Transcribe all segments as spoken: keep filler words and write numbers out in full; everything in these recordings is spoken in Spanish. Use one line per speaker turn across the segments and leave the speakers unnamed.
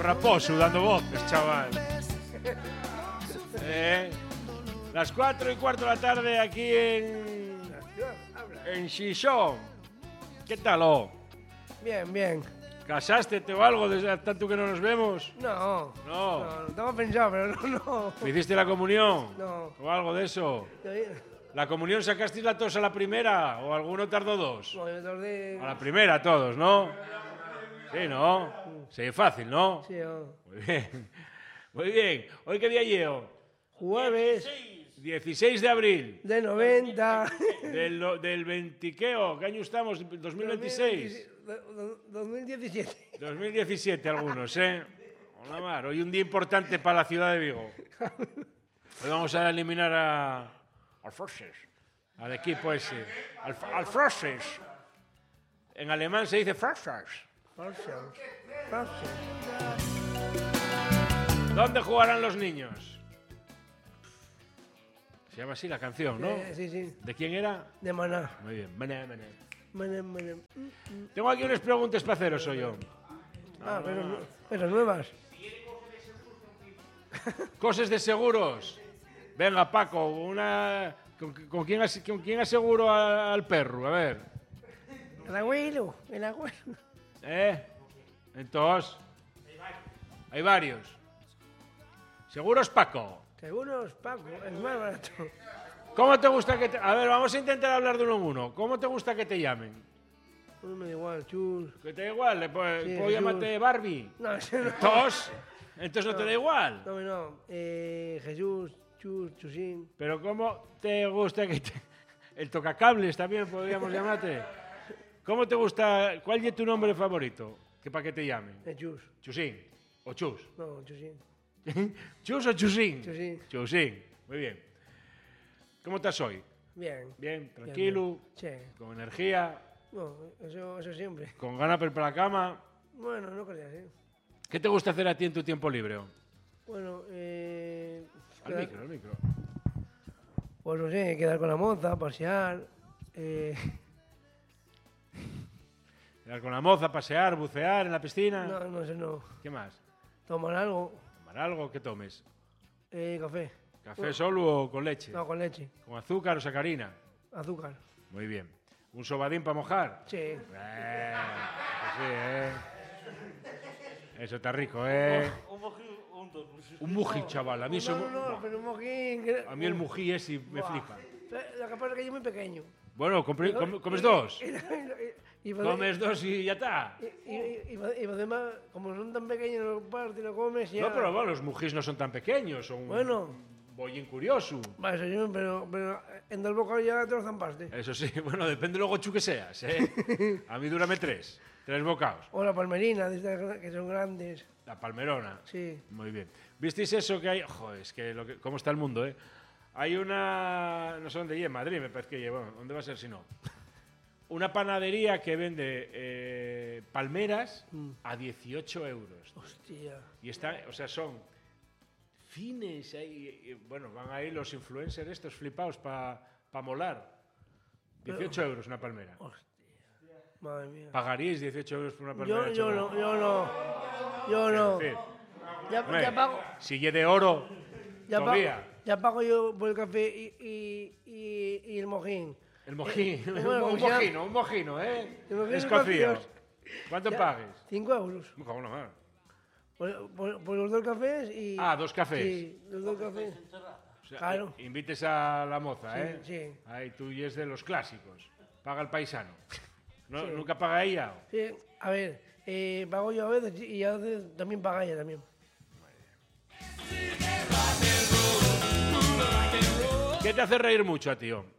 Raposo dando voces, chaval. Eh, las cuatro y cuarto de la tarde aquí en... En Xixón. ¿Qué tal, oh?
Bien, bien.
¿Casaste o algo desde tanto que no nos vemos?
No.
No.
No, no tengo pensado, pero no, no.
¿Me hiciste la comunión?
No.
¿O algo de eso? ¿La comunión sacasteis la tos a la primera o alguno tardó dos?
No, yo tardé...
A la primera todos, ¿no? Sí, ¿no? Sí, fácil, ¿no?
Sí, no.
Muy bien. Muy bien. ¿Hoy qué día llevo?
Jueves
dieciséis de abril.
de noventa.
Del, del veintiqueo. ¿Qué año estamos? ¿dos mil veintiséis?
dos mil diecisiete.
dos mil diecisiete algunos, ¿eh? Hola, Mar. Hoy un día importante para la ciudad de Vigo. Hoy vamos a eliminar a... al Frosses. Al equipo ese. Al, al Frosses. En alemán se dice Frosses. ¿Dónde jugarán los niños? Se llama así la canción, ¿no?
Eh, sí, sí.
¿De quién era?
De Maná.
Muy bien. Maná, Maná.
Maná, Maná.
Tengo aquí unas preguntas para haceros, soy yo.
Ah, pero, pero nuevas.
Cosas de seguros. Venga, Paco, una... ¿Con, con, quién, as, ¿con quién aseguro a, al perro? A ver.
El abuelo, el abuelo.
¿Eh? Entonces... Hay varios. Seguros, Paco.
Seguros, Paco, es más barato.
¿Cómo te gusta que te... A ver, vamos a intentar hablar de uno en uno. ¿Cómo te gusta que te llamen?
No me da igual, chus.
¿Que te da igual? ¿Puedo,
Sí,
¿puedo llamarte Barbie?
No, eso no.
¿Entonces? ¿Entonces no, no te da igual?
No, no. Eh, Jesús, Chus, Chusín.
¿Pero cómo te gusta que te... El tocacables también podríamos llamarte. ¿Cómo te gusta... ¿Cuál es tu nombre favorito? Que para que te llamen.
Eh, Chus.
Chusín. ¿O Chus?
No, Chusín.
¿Chus o Chusín?
Chusín.
Chusín. Muy bien. ¿Cómo estás hoy?
Bien.
Bien, tranquilo.
Bien, bien. Sí.
Con energía.
No, eso, eso siempre.
Con ganas para ir para la cama.
Bueno, no creas, ¿eh?
¿Qué te gusta hacer a ti en tu tiempo libre?
Bueno, eh...
Al
quedar-
micro, al micro.
Pues no sé, quedar con la moza, pasear... Eh...
Quedar con la moza, pasear, bucear en la piscina.
No, no sé, no.
¿Qué más?
Tomar algo.
¿Tomar algo? ¿Qué tomes?
Eh, café.
¿Café
Bueno,
solo o con leche?
No, con leche.
¿Con azúcar o sacarina?
Azúcar.
Muy bien. ¿Un sobadín para mojar?
Sí.
Eh, pues sí, ¿eh? Eso está rico, ¿eh? Un mují, chaval. A mí, eso,
No, no, no, pero un mojín... que-
a mí el mují es y me
Buah.
flipa.
Lo que pasa es que yo es muy pequeño.
Bueno, compre- com- comes dos.
Y, y, y,
Comes dos y ya está.
y, y, y, y además, como son tan pequeños, los partes y lo comes ya...
No, pero bueno, los mujís no son tan pequeños, son
Bueno.
un bollín curioso.
Va, eso sí, pero, pero en el bocado ya te lo zampaste.
Eso sí, bueno, depende luego chu que seas, ¿eh? A mí dúrame tres, tres bocados.
O la palmerina, de estas que son grandes.
La palmerona.
Sí.
Muy bien. ¿Visteis eso que hay? Joder, es que, lo que cómo está el mundo, ¿eh? Hay una... No sé dónde lleva, en Madrid me parece que lleva. Bueno, ¿dónde va a ser si no? Una panadería que vende eh, palmeras
Mm.
a dieciocho euros.
Hostia.
Y está, o sea, son fines ahí. y, bueno, van ahí los influencers estos flipados para pa molar. dieciocho euros una palmera.
Hostia. Madre mía.
¿Pagaríais dieciocho euros por una palmera?
Yo, yo
chaval?
no, yo no. Yo no.
Es decir,
Ya,
hombre,
ya pago.
si es de oro,
Ya pago,
todavía.
ya pago yo por el café y, y, y, y el mojín.
El mojín,
Eh, bueno,
un
como se llama-
mojino, un mojino, ¿eh?
El mojín
Escocío.
escocés.
¿Cuánto
Ya,
pagues?
Cinco euros.
Me cago en la mar.
Por, por- por los dos cafés y...
Ah, dos cafés.
Sí, los dos cafés.
O sea,
Claro.
i- invites a la moza,
Sí,
¿eh?
sí.
Ahí tú y es de los clásicos. Paga el paisano. ¿No?
Sí.
¿Nunca paga ella?
Sí, a ver, eh, pago yo a veces y a veces también paga ella también.
¿Qué te hace reír mucho a ti? oh?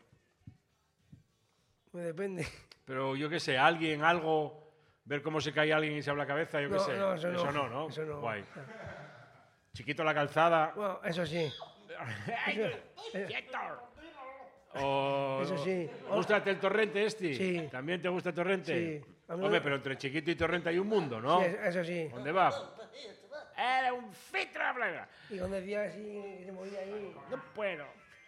Me depende.
Pero yo qué sé, alguien, algo, ver cómo se cae alguien y se abre la cabeza, yo qué
No,
sé.
no, eso no.
no, ¿no?
Eso no.
Guay. Chiquito la calzada.
Bueno, eso sí.
O...
Eso sí.
¿Gústate el torrente este?
Sí.
¿También te gusta el torrente?
Sí. A mí
Hombre,
me-
pero entre chiquito y torrente hay un mundo, ¿no?
Sí, eso sí.
¿Dónde va? Era un fitra, bla.
Y cuando decía así, que se movía ahí.
No puedo.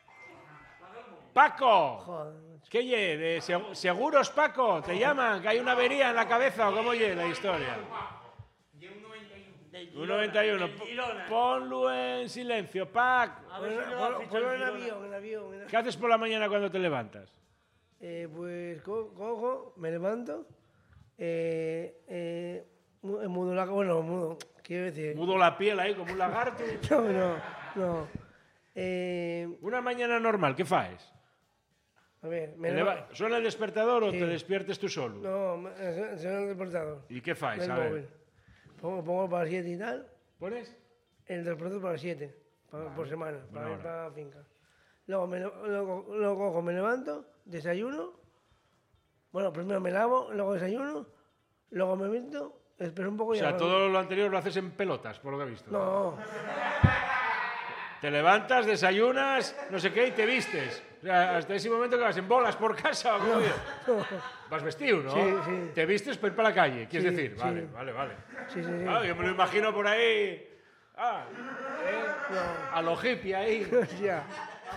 Paco,
Joder, macho.
¿qué ye? ¿De seg- seguros, Paco? ¿Te llaman? ¿Que hay una avería en la cabeza o cómo ye la historia? Un noventa y uno.
en Girona.
Ponlo en silencio, Pac.
A ver si
Ponlo
me va a
ponlo-
fichar
ponlo
el
en
Girona.
avión, en avión. en
¿Qué haces por la mañana cuando te levantas?
Eh, pues co- cojo, me levanto, eh, eh, mu- eh, mudo la... Bueno, mudo, quiero decir...
Mudo la piel ahí como un lagarto.
No, no, no. Eh,
Una mañana normal, ¿qué faes?
a ver, me
Te
leva-
leva- ¿Suena el despertador o
Sí.
te despiertes tú solo?
No, me- eh, se el despertador.
¿Y qué faes?
El
A ver.
móvil. Pongo, pongo para las siete y tal,
¿Pones?
el despertador para las siete, pa- por semana, para ir
hora.
para la finca. Luego, me, lo- luego, luego cojo, me levanto, desayuno. Bueno, primero me lavo, luego desayuno, luego me visto, espero un poco
O
y
sea,
arranco.
todo lo anterior lo haces en pelotas, por lo que he visto.
No,
Te levantas, desayunas, no sé qué, y te vistes. O sea, hasta ese momento que vas en bolas por casa. ¿o cómo es? Vas vestido, ¿no?
Sí, sí.
Te vistes para ir para la calle, quieres
Sí,
decir.
sí.
Vale, vale, vale.
sí, sí, sí.
Claro, yo me lo imagino por ahí. Ah, ¿eh? A lo hippie ahí.
Ya,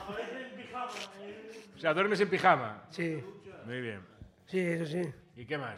O sea, duermes en pijama.
sí,
Muy bien.
sí, eso sí.
¿Y qué más?